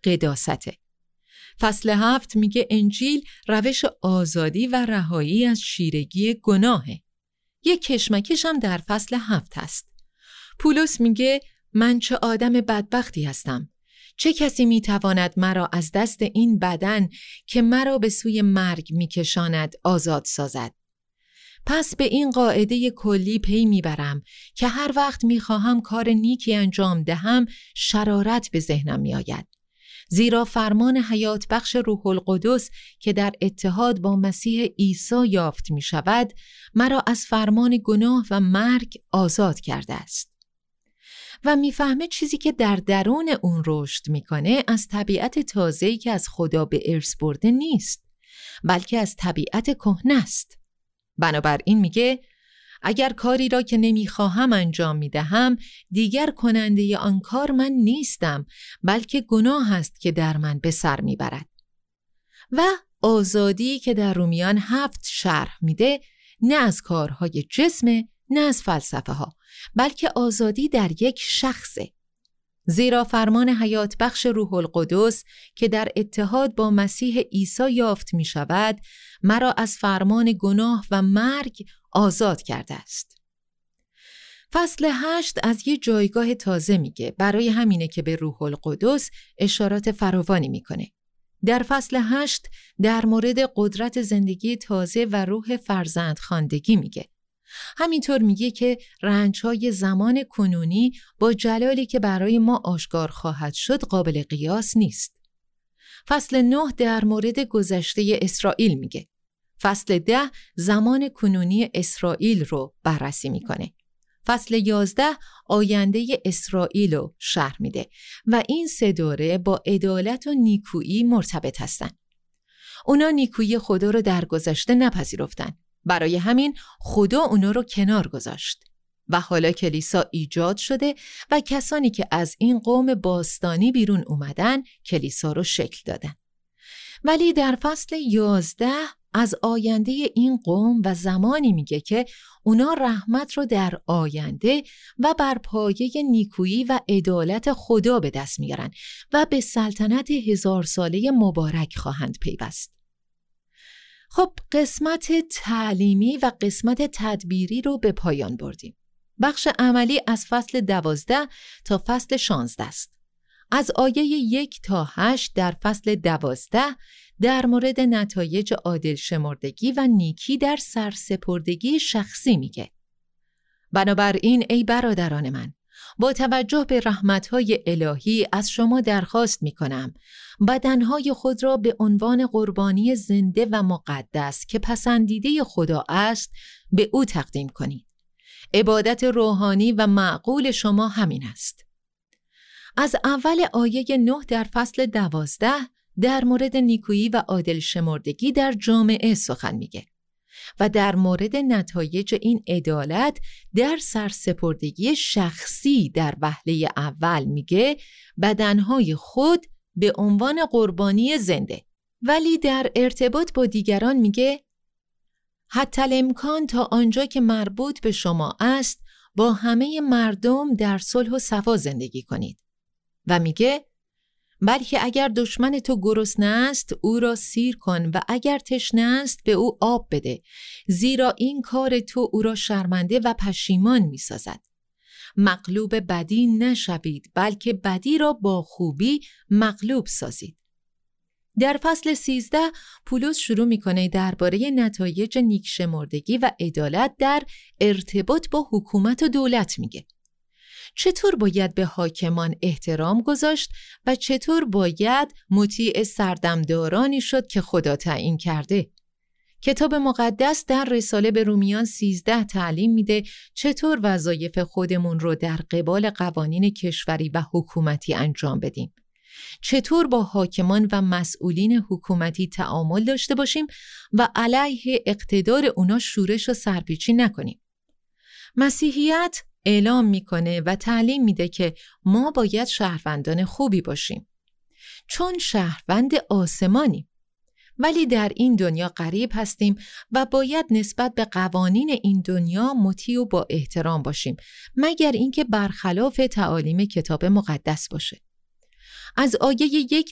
قداسته. فصل 7 میگه انجیل روش آزادی و رهایی از شیرگی گناهه. یک کشمکش هم در فصل 7 هست. پولس میگه من چه آدم بدبختی هستم. چه کسی میتواند مرا از دست این بدن که مرا به سوی مرگ میکشاند آزاد سازد؟ پس به این قاعده کلی پی میبرم که هر وقت میخواهم کار نیکی انجام دهم شرارت به ذهنم میآید. زیرا فرمان حیات بخش روح القدس که در اتحاد با مسیح عیسی یافت می شود مرا از فرمان گناه و مرگ آزاد کرده است. و میفهمه چیزی که در درون اون رشد میکنه از طبیعت تازه‌ای که از خدا به ارث برده نیست، بلکه از طبیعت کهنه است. بنابراین میگه اگر کاری را که نمیخواهم انجام میدهم دیگر کننده آن کار من نیستم، بلکه گناه است که در من به سر میبرد. و آزادی که در رومیان 7 شرح میده نه از کارهای جسمه نه از فلسفه ها، بلکه آزادی در یک شخصه. زیرا فرمان حیات بخش روح القدس که در اتحاد با مسیح عیسی یافت می شود مرا از فرمان گناه و مرگ آزاد کرده است. فصل 8 از یه جایگاه تازه میگه، برای همینه که به روح القدس اشارات فراوانی میکنه. در فصل 8 در مورد قدرت زندگی تازه و روح فرزندخواندگی میگه. همینطور میگه که رنج‌های زمان کنونی با جلالی که برای ما آشکار خواهد شد قابل قیاس نیست. فصل 9 در مورد گذشته اسرائیل میگه. فصل 10 زمان کنونی اسرائیل رو بررسی میکنه. فصل 11 آینده اسرائیل رو شرح میده و این 3 دوره با عدالت و نیکویی مرتبط هستن. اونا نیکویی خدا رو در گذشته نپذیرفتن. برای همین خدا اونا رو کنار گذاشت و حالا کلیسا ایجاد شده و کسانی که از این قوم باستانی بیرون اومدن کلیسا رو شکل دادن. ولی در فصل 11 از آینده این قوم و زمانی میگه که اونا رحمت رو در آینده و بر پایه نیکویی و عدالت خدا به دست میارن و به سلطنت 1000 ساله مبارک خواهند پیوست. خب قسمت تعلیمی و قسمت تدبیری رو به پایان بردیم. بخش عملی از فصل 12 تا فصل 16 است. از آیه 1 تا 8 در فصل 12 در مورد نتایج عادل شمردگی و نیکی در سرسپردگی شخصی میگه. بنابراین ای برادران من، با توجه به رحمت‌های الهی از شما درخواست می‌کنم بدنهای خود را به عنوان قربانی زنده و مقدس که پسندیده خدا است به او تقدیم کنید. عبادت روحانی و معقول شما همین است. از اول آیه 9 در فصل 12 در مورد نیکویی و عادل شمردگی در جامعه سخن میگه و در مورد نتایج این عدالت در سرسپردگی شخصی در وهله اول میگه بدنهای خود به عنوان قربانی زنده، ولی در ارتباط با دیگران میگه حتی الامکان تا آنجا که مربوط به شما است با همه مردم در صلح و صفا زندگی کنید و میگه بلکه اگر دشمن تو گرسنه است او را سیر کن و اگر تشنه است به او آب بده، زیرا این کار تو او را شرمنده و پشیمان می‌سازد. مغلوب بدی نشوید، بلکه بدی را با خوبی مغلوب سازید. در فصل 13 پولس شروع می‌کنه درباره نتایج نیکشمردگی و عدالت در ارتباط با حکومت و دولت میگه. چطور باید به حاکمان احترام گذاشت و چطور باید مطیع سردمدارانی شد که خدا تعیین کرده. کتاب مقدس در رساله به رومیان 13 تعلیم میده چطور وظایف خودمون رو در قبال قوانین کشوری و حکومتی انجام بدیم. چطور با حاکمان و مسئولین حکومتی تعامل داشته باشیم و علیه اقتدار اونا شورش و سرپیچی نکنیم. مسیحیت اعلام میکنه و تعلیم میده که ما باید شهروندان خوبی باشیم چون شهروند آسمانیم، ولی در این دنیا غریب هستیم و باید نسبت به قوانین این دنیا مطیع و با احترام باشیم مگر اینکه برخلاف تعالیم کتاب مقدس باشه. از آیه 1